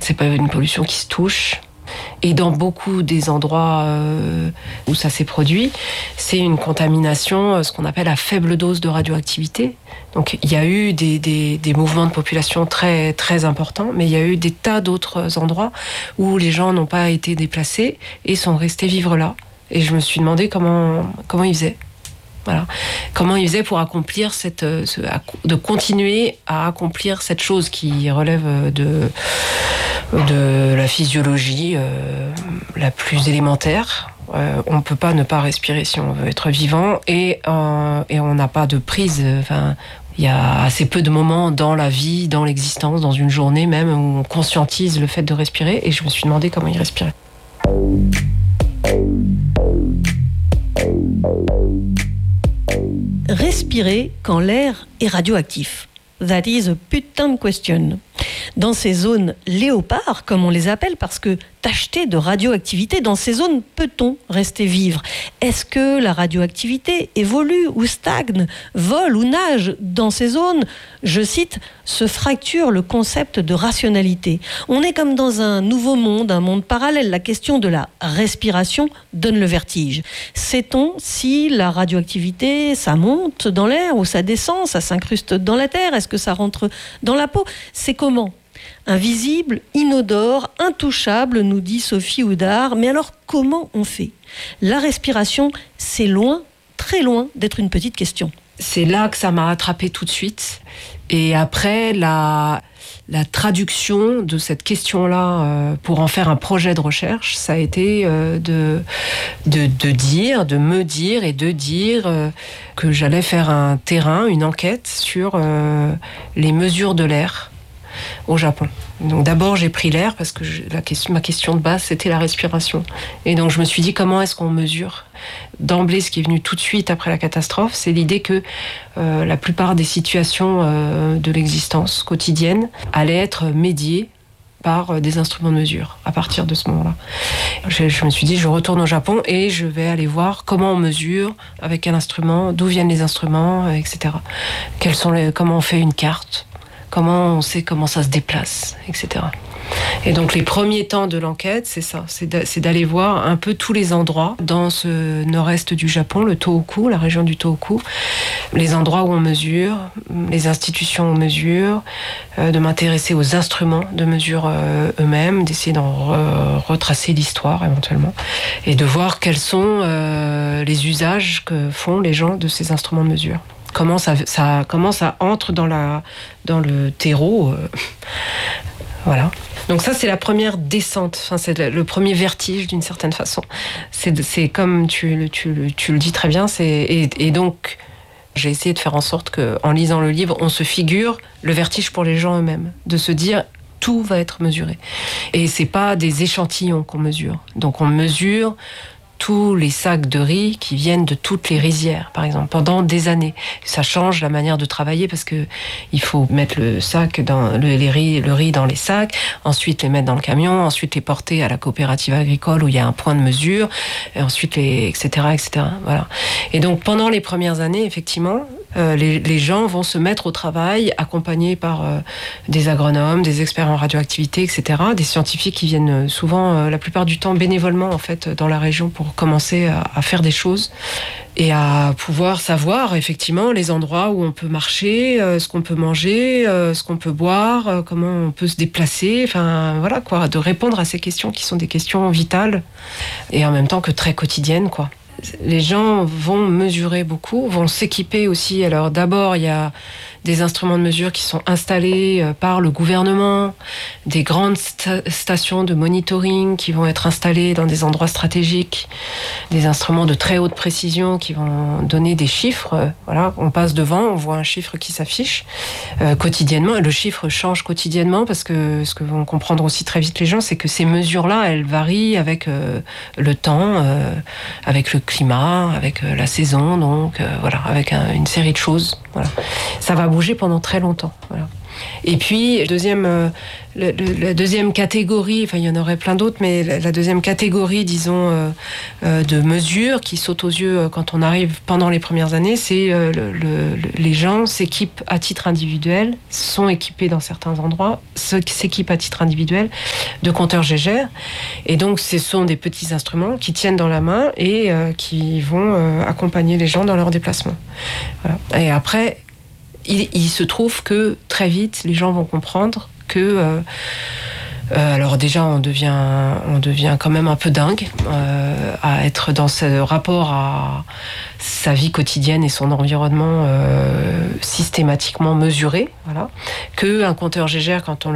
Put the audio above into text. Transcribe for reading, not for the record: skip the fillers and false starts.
C'est pas une pollution qui se touche. Et dans beaucoup des endroits où ça s'est produit, c'est une contamination, ce qu'on appelle à faible dose de radioactivité. Donc il y a eu des mouvements de population très, très importants, mais il y a eu des tas d'autres endroits où les gens n'ont pas été déplacés et sont restés vivre là. Et je me suis demandé comment ils faisaient. Voilà. Comment ils faisaient pour accomplir de continuer à accomplir cette chose qui relève de la physiologie la plus élémentaire. On ne peut pas ne pas respirer si on veut être vivant et on n'a pas de prise. Il y a assez peu de moments dans la vie, dans l'existence, dans une journée même, où on conscientise le fait de respirer. Et je me suis demandé comment ils respiraient. Respirer quand l'air est radioactif. That is a putain de question. Dans ces zones léopards, comme on les appelle, parce que tachetées de radioactivité, dans ces zones, peut-on rester vivre? Est-ce que la radioactivité évolue ou stagne, vole ou nage dans ces zones? Je cite, se fracture le concept de rationalité. On est comme dans un nouveau monde, un monde parallèle. La question de la respiration donne le vertige. Sait-on si la radioactivité, ça monte dans l'air ou ça descend, ça s'incruste dans la terre? Est-ce que ça rentre dans la peau? C'est comment? Invisible, inodore, intouchable, nous dit Sophie Houdard. Mais alors, comment on fait? La respiration, c'est loin, très loin d'être une petite question. C'est là que ça m'a attrapée tout de suite. Et après, la traduction de cette question-là pour en faire un projet de recherche, ça a été de me dire que j'allais faire un terrain, une enquête sur les mesures de l'air au Japon. Donc d'abord j'ai pris l'air parce que ma question de base c'était la respiration. Et donc je me suis dit comment est-ce qu'on mesure? D'emblée, ce qui est venu tout de suite après la catastrophe, c'est l'idée que la plupart des situations de l'existence quotidienne allaient être médiées par des instruments de mesure à partir de ce moment-là. Je me suis dit, je retourne au Japon et je vais aller voir comment on mesure, avec quel instrument, d'où viennent les instruments, etc. Comment on fait une carte, comment on sait comment ça se déplace, etc. Et donc les premiers temps de l'enquête, c'est ça, c'est d'aller voir un peu tous les endroits dans ce nord-est du Japon, le Tohoku, la région du Tohoku, les endroits où on mesure, les institutions où on mesure, de m'intéresser aux instruments de mesure eux-mêmes, d'essayer d'en retracer l'histoire éventuellement, et de voir quels sont les usages que font les gens de ces instruments de mesure. Comment ça entre dans le terreau, voilà. Donc ça, c'est la première descente, enfin, c'est le premier vertige d'une certaine façon. C'est comme tu le dis très bien, et donc j'ai essayé de faire en sorte qu'en lisant le livre, on se figure le vertige pour les gens eux-mêmes, de se dire tout va être mesuré. Et c'est pas des échantillons qu'on mesure. Donc on mesure tous les sacs de riz qui viennent de toutes les rizières, par exemple, pendant des années. Ça change la manière de travailler parce que il faut mettre le riz dans les sacs, ensuite les mettre dans le camion, ensuite les porter à la coopérative agricole où il y a un point de mesure, et ensuite etc., etc. Voilà. Et donc pendant les premières années, effectivement, les gens vont se mettre au travail, accompagnés par des agronomes, des experts en radioactivité, etc., des scientifiques qui viennent souvent, la plupart du temps, bénévolement en fait, dans la région pour commencer à faire des choses et à pouvoir savoir effectivement les endroits où on peut marcher, ce qu'on peut manger, ce qu'on peut boire, comment on peut se déplacer, enfin voilà quoi, de répondre à ces questions qui sont des questions vitales et en même temps que très quotidiennes quoi. Les gens vont mesurer beaucoup, vont s'équiper aussi. Alors d'abord, il y a des instruments de mesure qui sont installés par le gouvernement, des grandes stations de monitoring qui vont être installées dans des endroits stratégiques, des instruments de très haute précision qui vont donner des chiffres. Voilà, on passe devant, on voit un chiffre qui s'affiche quotidiennement. Et le chiffre change quotidiennement parce que ce que vont comprendre aussi très vite les gens, c'est que ces mesures-là, elles varient avec le temps, avec le climat, avec la saison, donc voilà, avec une série de choses. Voilà. Ça va bouger pendant très longtemps. Voilà. Et puis, la deuxième catégorie, enfin il y en aurait plein d'autres, mais la deuxième catégorie, disons, de mesures qui sautent aux yeux quand on arrive pendant les premières années, c'est les gens s'équipent à titre individuel, sont équipés dans certains endroits, s'équipent à titre individuel de compteurs Gégère. Et donc, ce sont des petits instruments qui tiennent dans la main et qui vont accompagner les gens dans leurs déplacements. Voilà. Et après, il se trouve que très vite, les gens vont comprendre que alors déjà on devient quand même un peu dingue à être dans ce rapport à sa vie quotidienne et son environnement systématiquement mesuré, voilà, que un compteur Gégère, quand on